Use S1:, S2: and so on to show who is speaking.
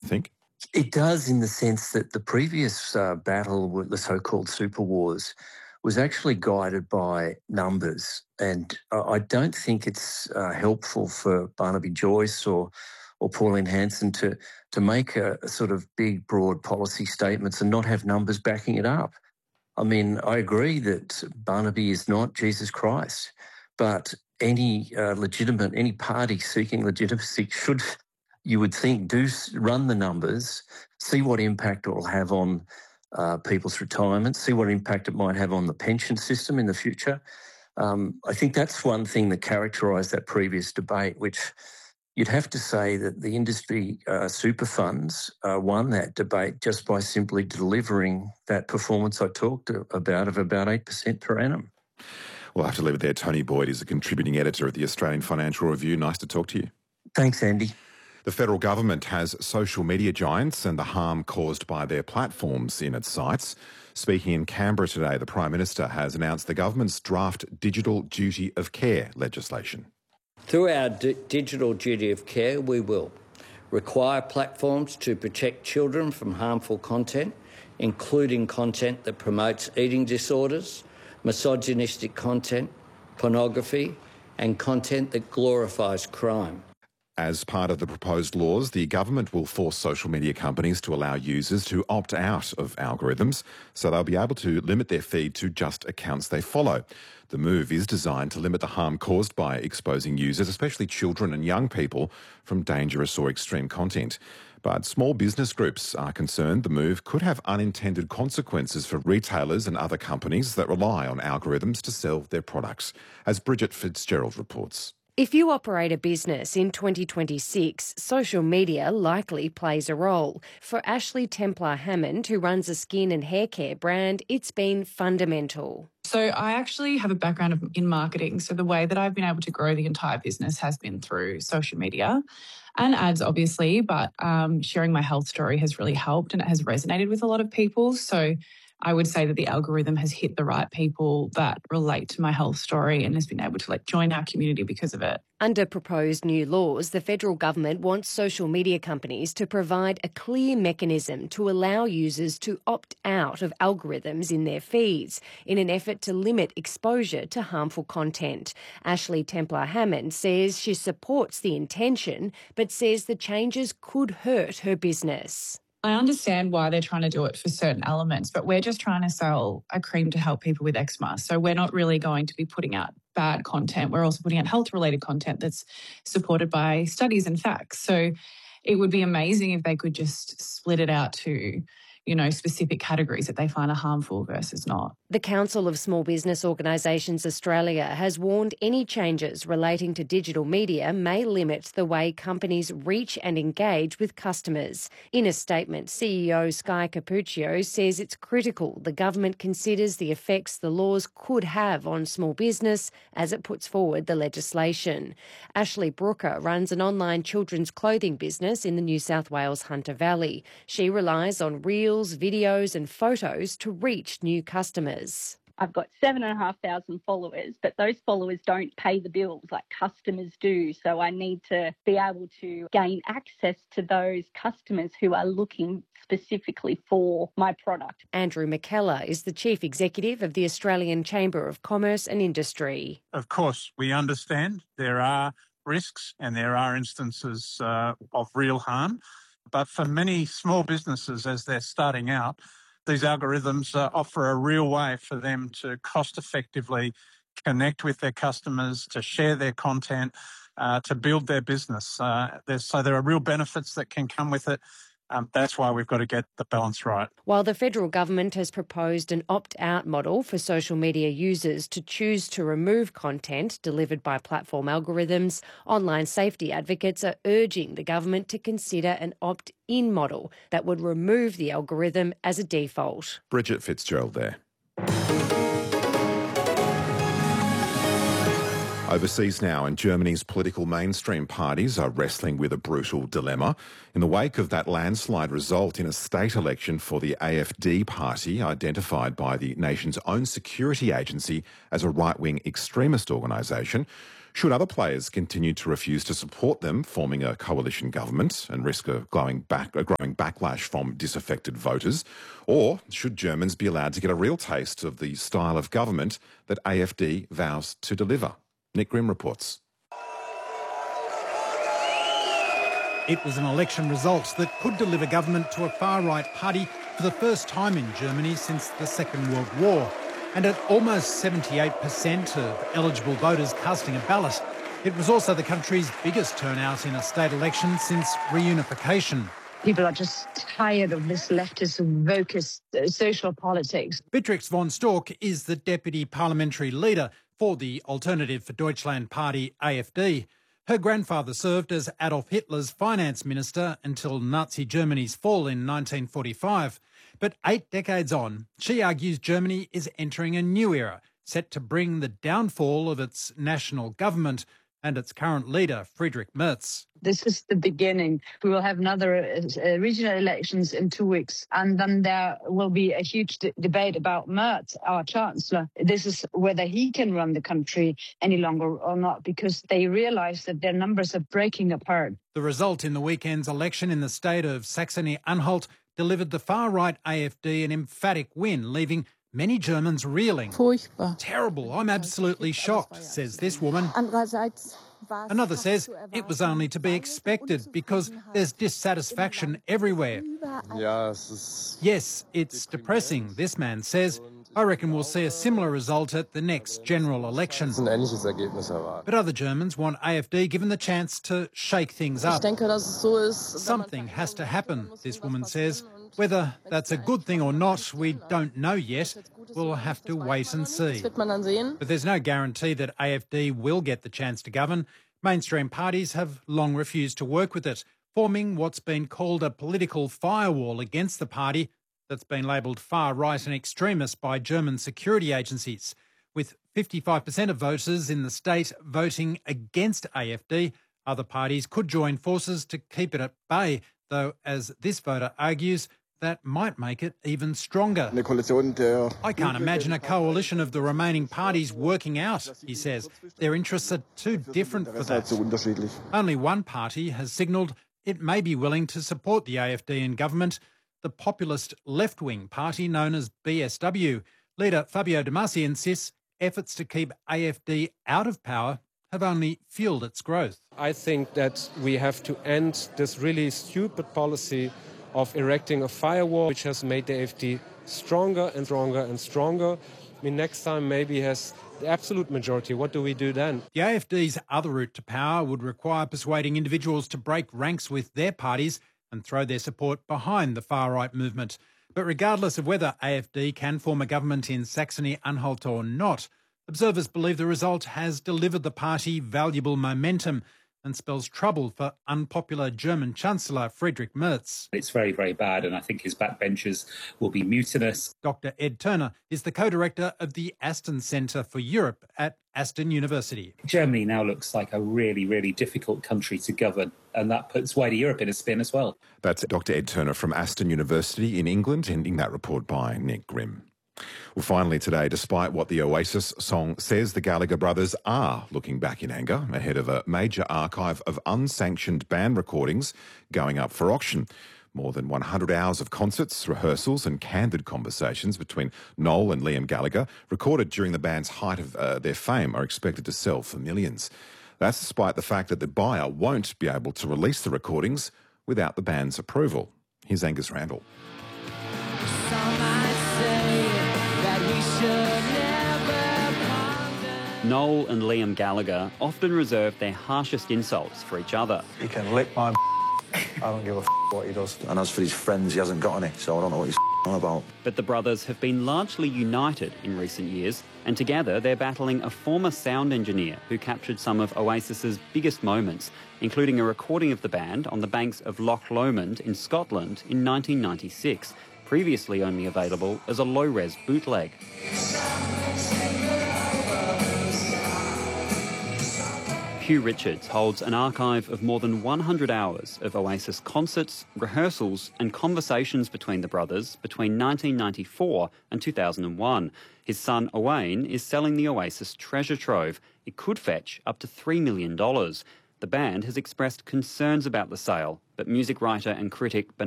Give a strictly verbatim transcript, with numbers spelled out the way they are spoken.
S1: think?
S2: It does, in the sense that the previous uh, battle with the so-called super wars was actually guided by numbers. And I don't think it's uh, helpful for Barnaby Joyce or or Pauline Hanson to, to make a, a sort of big, broad policy statements and not have numbers backing it up. I mean, I agree that Barnaby is not Jesus Christ, but any uh, legitimate, any party seeking legitimacy should, you would think, do run the numbers, see what impact it will have on uh, people's retirement, see what impact it might have on the pension system in the future. Um, I think that's one thing that characterised that previous debate, which you'd have to say that the industry uh, super funds uh, won that debate just by simply delivering that performance I talked about of about eight percent per annum.
S1: We'll have to leave it there. Tony Boyd is a contributing editor at the Australian Financial Review. Nice to talk to you.
S2: Thanks, Andy.
S1: The federal government has social media giants and the harm caused by their platforms in its sights. Speaking in Canberra today, the Prime Minister has announced the government's draft Digital Duty of Care legislation.
S3: Through our d- digital duty of care, we will require platforms to protect children from harmful content, including content that promotes eating disorders, misogynistic content, pornography, and content that glorifies crime.
S1: As part of the proposed laws, the government will force social media companies to allow users to opt out of algorithms, so they'll be able to limit their feed to just accounts they follow. The move is designed to limit the harm caused by exposing users, especially children and young people, from dangerous or extreme content. But small business groups are concerned the move could have unintended consequences for retailers and other companies that rely on algorithms to sell their products, as Bridget Fitzgerald reports.
S4: If you operate a business in twenty twenty-six, social media likely plays a role. For Ashley Templar-Hammond, who runs a skin and hair care brand, it's been fundamental.
S5: So I actually have a background in marketing. So the way that I've been able to grow the entire business has been through social media and ads, obviously, but um, sharing my health story has really helped and it has resonated with a lot of people. So I would say that the algorithm has hit the right people that relate to my health story and has been able to like join our community because of it.
S4: Under proposed new laws, the federal government wants social media companies to provide a clear mechanism to allow users to opt out of algorithms in their feeds in an effort to limit exposure to harmful content. Ashley Templar-Hammond says she supports the intention, but says the changes could hurt her business.
S5: I understand why they're trying to do it for certain elements, but we're just trying to sell a cream to help people with eczema. So we're not really going to be putting out bad content. We're also putting out health-related content that's supported by studies and facts. So it would be amazing if they could just split it out to, you know, specific categories that they find are harmful versus not.
S4: The Council of Small Business Organisations Australia has warned any changes relating to digital media may limit the way companies reach and engage with customers. In a statement, C E O Sky Capuccio says it's critical the government considers the effects the laws could have on small business as it puts forward the legislation. Ashley Brooker runs an online children's clothing business in the New South Wales Hunter Valley. She relies on reels, videos and photos to reach new customers.
S6: I've got seven and a half thousand followers, but those followers don't pay the bills like customers do. So I need to be able to gain access to those customers who are looking specifically for my product.
S4: Andrew McKellar is the Chief Executive of the Australian Chamber of Commerce and Industry.
S7: Of course, we understand there are risks and there are instances uh, of real harm. But for many small businesses, as they're starting out, these algorithms uh, offer a real way for them to cost-effectively connect with their customers, to share their content, uh, to build their business. Uh, so there are real benefits that can come with it. Um, that's why we've got to get the balance right.
S4: While the federal government has proposed an opt-out model for social media users to choose to remove content delivered by platform algorithms, online safety advocates are urging the government to consider an opt-in model that would remove the algorithm as a default.
S1: Bridget Fitzgerald there. Overseas now, and Germany's political mainstream parties are wrestling with a brutal dilemma. In the wake of that landslide result in a state election for the A F D party, identified by the nation's own security agency as a right-wing extremist organisation, should other players continue to refuse to support them, forming a coalition government and risk a growing, back, a growing backlash from disaffected voters? Or should Germans be allowed to get a real taste of the style of government that A F D vows to deliver? Nick Grimm reports.
S8: It was an election result that could deliver government to a far-right party for the first time in Germany since the Second World War. And at almost seventy-eight percent of eligible voters casting a ballot, it was also the country's biggest turnout in a state election since reunification.
S9: People are just tired of this leftist, wokist uh, social politics.
S8: Beatrix von Storck is the deputy parliamentary leader for the Alternative for Deutschland party, A F D. Her grandfather served as Adolf Hitler's finance minister until Nazi Germany's fall in nineteen forty-five. But eight decades on, she argues Germany is entering a new era, set to bring the downfall of its national government and its current leader, Friedrich Merz.
S9: This is the beginning. We will have another uh, regional elections in two weeks, and then there will be a huge d- debate about Merz, our chancellor. This is whether he can run the country any longer or not, because they realise that their numbers are breaking apart.
S8: The result in the weekend's election in the state of Saxony-Anhalt delivered the far-right A F D an emphatic win, leaving many Germans reeling.
S10: Furchtbar.
S8: Terrible. I'm absolutely shocked, says this woman. Another says it was only to be expected because there's dissatisfaction everywhere. Yes, it's depressing, this man says. I reckon we'll see a similar result at the next general election. But other Germans want A F D given the chance to shake things up. Something has to happen, this woman says. Whether that's a good thing or not, we don't know yet. We'll have to wait and see. But there's no guarantee that A F D will get the chance to govern. Mainstream parties have long refused to work with it, forming what's been called a political firewall against the party that's been labelled far-right and extremist by German security agencies. With fifty-five percent of voters in the state voting against A F D, other parties could join forces to keep it at bay, though, as this voter argues, that might make it even stronger. I can't imagine a coalition of the remaining parties working out, he says. Their interests are too different for that. Only one party has signalled it may be willing to support the A F D in government, the populist left-wing party known as B S W. Leader Fabio De Masi insists efforts to keep A F D out of power have only fuelled its growth.
S11: I think that we have to end this really stupid policy of erecting a firewall, which has made the A F D stronger and stronger and stronger. I mean, next time maybe has the absolute majority. What do we do then?
S8: The A F D's other route to power would require persuading individuals to break ranks with their parties and throw their support behind the far-right movement. But regardless of whether A F D can form a government in Saxony-Anhalt or not, observers believe the result has delivered the party valuable momentum and spells trouble for unpopular German Chancellor Friedrich Merz.
S12: It's very, very bad, and I think his backbenchers will be mutinous.
S8: Doctor Ed Turner is the co-director of the Aston Centre for Europe at Aston University.
S12: Germany now looks like a really, really difficult country to govern, and that puts wider Europe in a spin as well.
S1: That's Doctor Ed Turner from Aston University in England, ending that report by Nick Grimm. Well, finally today, despite what the Oasis song says, the Gallagher brothers are looking back in anger ahead of a major archive of unsanctioned band recordings going up for auction. More than one hundred hours of concerts, rehearsals and candid conversations between Noel and Liam Gallagher, recorded during the band's height of uh, their fame, are expected to sell for millions. That's despite the fact that the buyer won't be able to release the recordings without the band's approval. Here's Angus Randall.
S13: Noel and Liam Gallagher often reserve their harshest insults for each other.
S14: He can lick my I don't give a what he does. And as for his friends, he hasn't got any, so I don't know what he's on about.
S13: But the brothers have been largely united in recent years, and together they're battling a former sound engineer who captured some of Oasis's biggest moments, including a recording of the band on the banks of Loch Lomond in Scotland in nineteen ninety-six, previously only available as a low-res bootleg. Hugh Richards holds an archive of more than one hundred hours of Oasis concerts, rehearsals and conversations between the brothers between nineteen ninety-four and two thousand one. His son Owain is selling the Oasis treasure trove. It could fetch up to three million dollars. The band has expressed concerns about the sale, but music writer and critic